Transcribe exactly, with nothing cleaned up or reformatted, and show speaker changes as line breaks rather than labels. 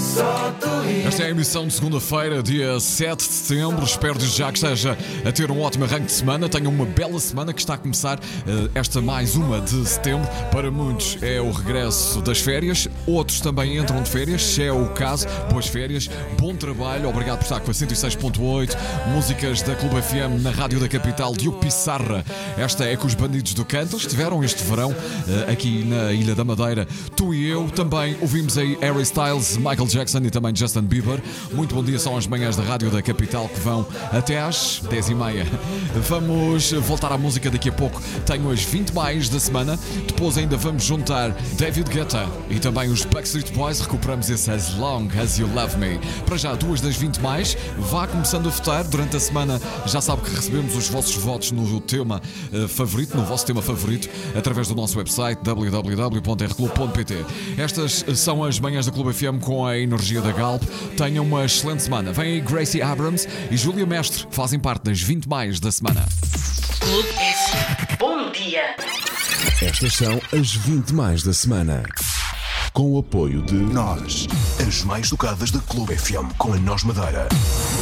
Esta é a emissão de segunda-feira, dia sete de setembro. Espero desde já que esteja a ter um ótimo arranque de semana. Tenha uma bela semana que está a começar, esta mais uma de setembro. Para muitos é o regresso das férias, outros também entram de férias, se é o caso. Boas férias, bom trabalho, obrigado por estar com a cento e seis ponto oito. Músicas da Clube F M na Rádio da Capital. Diogo Pissarra, esta é com os Bandidos do Canto. Estiveram este verão aqui na Ilha da Madeira. Tu e eu também ouvimos aí Harry Styles, Michael Jackson e também Justin Bieber. Muito bom dia, são as manhãs da Rádio da Capital que vão até às dez e meia. Vamos voltar à música daqui a pouco. Tenho as vinte mais da semana. Depois ainda vamos juntar David Guetta e também os Backstreet Boys. Recuperamos esse As Long As You Love Me. Para já, duas das vinte mais. Vá começando a votar. Durante a semana já sabe que recebemos os vossos votos no tema uh, favorito, no vosso tema favorito, através do nosso website w w w ponto r clube ponto p t. Estas são as manhãs da Clube F M com a energia da Galp. Tenham uma excelente semana. Vem aí Gracie Abrams e Júlia Mestre, fazem parte das vinte mais da semana.
Clube F M. Bom dia.
Estas são as vinte mais da semana. Com o apoio de
Nós, as mais tocadas da Clube F M com a Nós Madeira.